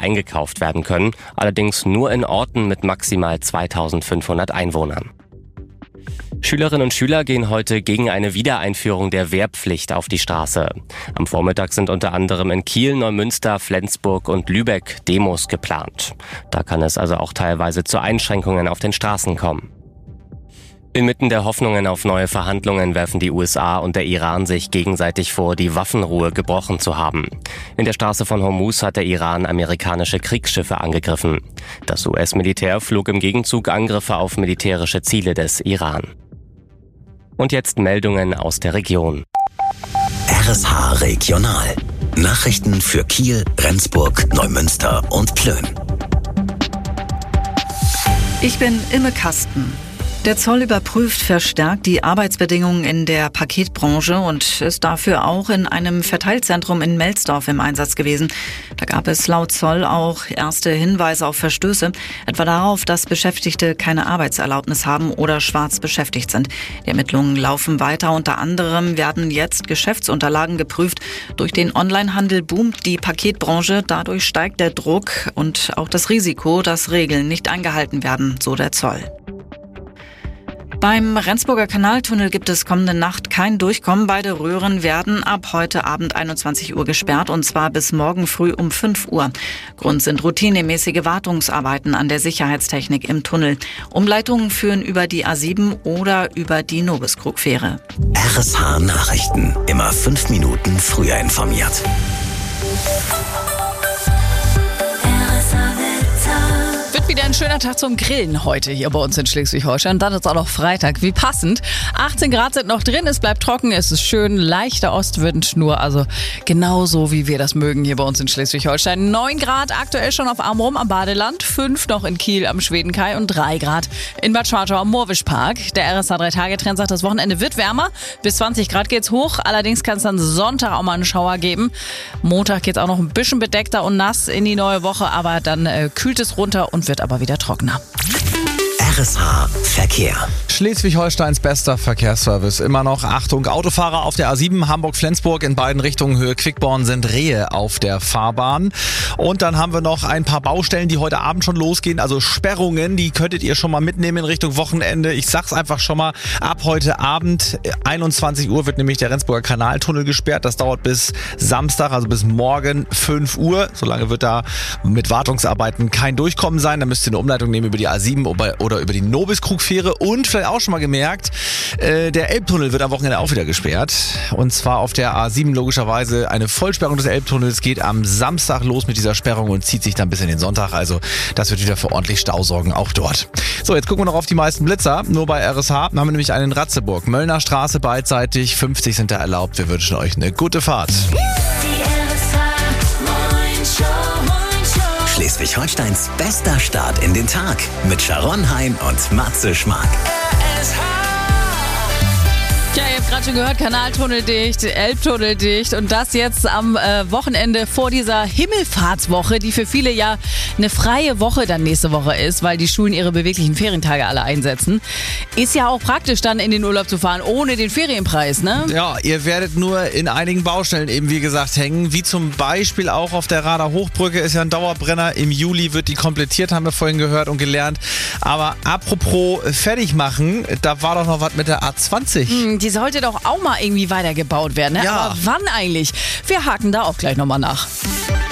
eingekauft werden können, allerdings nur in Orten mit maximal 2500 Einwohnern. Schülerinnen und Schüler gehen heute gegen eine Wiedereinführung der Wehrpflicht auf die Straße. Am Vormittag sind unter anderem in Kiel, Neumünster, Flensburg und Lübeck Demos geplant. Da kann es also auch teilweise zu Einschränkungen auf den Straßen kommen. Inmitten der Hoffnungen auf neue Verhandlungen werfen die USA und der Iran sich gegenseitig vor, die Waffenruhe gebrochen zu haben. In der Straße von Hormuz hat der Iran amerikanische Kriegsschiffe angegriffen. Das US-Militär flog im Gegenzug Angriffe auf militärische Ziele des Iran. Und jetzt Meldungen aus der Region. RSH Regional. Nachrichten für Kiel, Rendsburg, Neumünster und Plön. Ich bin Imme Kasten. Der Zoll überprüft verstärkt die Arbeitsbedingungen in der Paketbranche und ist dafür auch in einem Verteilzentrum in Melsdorf im Einsatz gewesen. Da gab es laut Zoll auch erste Hinweise auf Verstöße, etwa darauf, dass Beschäftigte keine Arbeitserlaubnis haben oder schwarz beschäftigt sind. Die Ermittlungen laufen weiter. Unter anderem werden jetzt Geschäftsunterlagen geprüft. Durch den Onlinehandel boomt die Paketbranche. Dadurch steigt der Druck und auch das Risiko, dass Regeln nicht eingehalten werden, so der Zoll. Beim Rendsburger Kanaltunnel gibt es kommende Nacht kein Durchkommen. Beide Röhren werden ab heute Abend 21 Uhr gesperrt, und zwar bis morgen früh um 5 Uhr. Grund sind routinemäßige Wartungsarbeiten an der Sicherheitstechnik im Tunnel. Umleitungen führen über die A7 oder über die Nobiskrug-Fähre. RSH Nachrichten. Immer 5 Minuten früher informiert. Wieder ein schöner Tag zum Grillen heute hier bei uns in Schleswig-Holstein. Dann ist auch noch Freitag. Wie passend. 18 Grad sind noch drin, es bleibt trocken, es ist schön, leichter Ostwind nur. Also genauso wie wir das mögen hier bei uns in Schleswig-Holstein. 9 Grad aktuell schon auf Amrum am Badeland, 5 noch in Kiel am Schwedenkai und 3 Grad in Bad Schwartau am Moorwischpark. Der RSH 3-Tage-Trend sagt, das Wochenende wird wärmer. Bis 20 Grad geht's hoch. Allerdings kann es dann Sonntag auch mal einen Schauer geben. Montag geht's auch noch ein bisschen bedeckter und nass in die neue Woche, aber dann kühlt es runter und wird aber wieder trockener. RSH Verkehr. Schleswig-Holsteins bester Verkehrsservice. Immer noch Achtung, Autofahrer auf der A7 Hamburg-Flensburg in beiden Richtungen Höhe Quickborn sind Rehe auf der Fahrbahn. Und dann haben wir noch ein paar Baustellen, die heute Abend schon losgehen. Also Sperrungen, die könntet ihr schon mal mitnehmen in Richtung Wochenende. Ich sag's einfach schon mal, ab heute Abend 21 Uhr wird nämlich der Rendsburger Kanaltunnel gesperrt. Das dauert bis Samstag, also bis morgen 5 Uhr. Solange wird da mit Wartungsarbeiten kein Durchkommen sein. Da müsst ihr eine Umleitung nehmen über die A7 oder über die Nobiskrug-Fähre. Und vielleicht auch schon mal gemerkt, der Elbtunnel wird am Wochenende auch wieder gesperrt. Und zwar auf der A7 logischerweise eine Vollsperrung des Elbtunnels geht am Samstag los mit dieser Sperrung und zieht sich dann bis in den Sonntag. Also das wird wieder für ordentlich Stau sorgen, auch dort. So, jetzt gucken wir noch auf die meisten Blitzer. Nur bei RSH haben wir nämlich einen in Ratzeburg. Möllner Straße beidseitig, 50 sind da erlaubt. Wir wünschen euch eine gute Fahrt. Schleswig-Holsteins bester Start in den Tag mit Sharon Hein und Matze Schmark. Ja, ihr habt gerade schon gehört, Kanaltunnel dicht, Elbtunnel dicht und das jetzt am Wochenende vor dieser Himmelfahrtswoche, die für viele ja eine freie Woche dann nächste Woche ist, weil die Schulen ihre beweglichen Ferientage alle einsetzen. Ist ja auch praktisch dann in den Urlaub zu fahren, ohne den Ferienpreis, ne? Ja, ihr werdet nur in einigen Baustellen eben wie gesagt hängen, wie zum Beispiel auch auf der Rader Hochbrücke ist ja ein Dauerbrenner. Im Juli wird die komplettiert, haben wir vorhin gehört und gelernt. Aber apropos fertig machen, da war doch noch was mit der A20. Die sollte doch auch mal irgendwie weitergebaut werden, ne? Ja. Aber wann eigentlich? Wir haken da auch gleich nochmal nach.